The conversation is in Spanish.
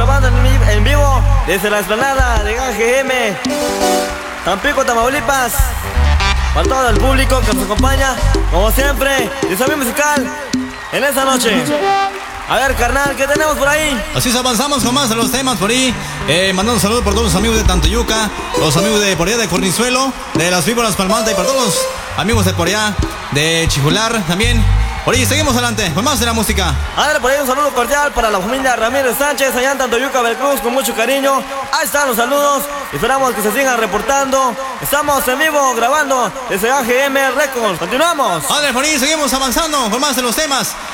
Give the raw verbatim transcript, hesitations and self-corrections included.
grabando en, en vivo desde la explanada de A G M, Tampico, Tamaulipas. Para todo el público que nos acompaña, como siempre, desafío musical en esta noche. A ver, carnal, ¿qué tenemos por ahí? Así es, avanzamos con más de los temas por ahí. eh, Mandando un saludo por todos los amigos de Tantoyuca, los amigos de por allá de Cornizuelo, de las Víboras Palmanta, y para todos los amigos de por allá de Chijular también. Por ahí seguimos adelante con más de la música. A ver, por ahí un saludo cordial para la familia Ramírez Sánchez, allá en Tantoyuca, Veracruz, con mucho cariño. Ahí están los saludos, esperamos que se sigan reportando. Estamos en vivo grabando desde A G M Records. Continuamos. A ver, por ahí seguimos avanzando con más de los temas.